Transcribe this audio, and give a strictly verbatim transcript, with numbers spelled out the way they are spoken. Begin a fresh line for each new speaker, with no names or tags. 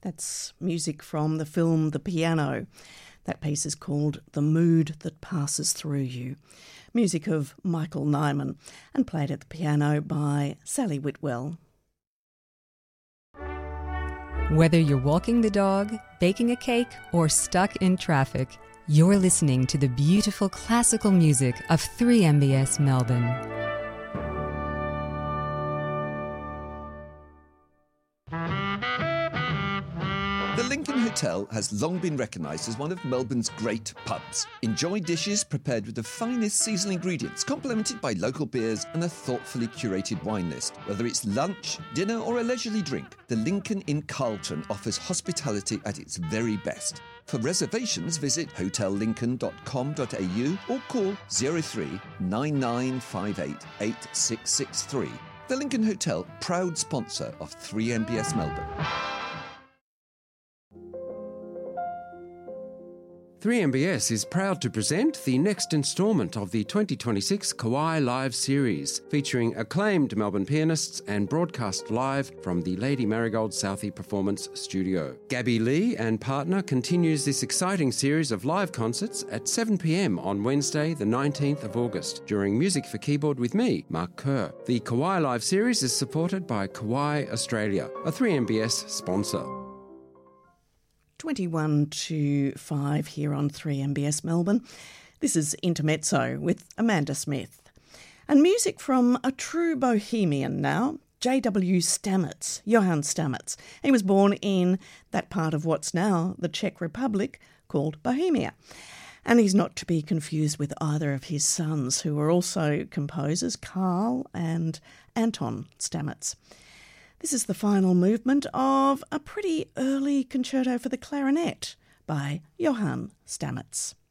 That's music from the film The Piano. That piece is called The Mood That Passes Through You. Music of Michael Nyman and played at the piano by Sally Whitwell.
Whether you're walking the dog, baking a cake, or stuck in traffic, you're listening to the beautiful classical music of three M B S Melbourne.
The Lincoln Hotel has long been recognised as one of Melbourne's great pubs. Enjoy dishes prepared with the finest seasonal ingredients, complemented by local beers and a thoughtfully curated wine list. Whether it's lunch, dinner or a leisurely drink, the Lincoln in Carlton offers hospitality at its very best. For reservations, visit hotel lincoln dot com dot a u or call zero three nine nine five eight eight six six three. The Lincoln Hotel, proud sponsor of three M B S Melbourne.
three M B S is proud to present the next instalment of the twenty twenty-six Kauai Live series, featuring acclaimed Melbourne pianists and broadcast live from the Lady Marigold Southey Performance Studio. Gabby Lee and partner continues this exciting series of live concerts at seven p m on Wednesday the nineteenth of August during Music for Keyboard with me, Mark Kerr. The Kauai Live series is supported by Kauai Australia, a three M B S sponsor.
twenty-one to five here on three M B S Melbourne. This is Intermezzo with Amanda Smith. And music from a true bohemian now, J W Stamets, Johann Stamets. He was born in that part of what's now the Czech Republic called Bohemia. And he's not to be confused with either of his sons, who were also composers, Carl and Anton Stamets. This is the final movement of a pretty early concerto for the clarinet by Johann Stamets.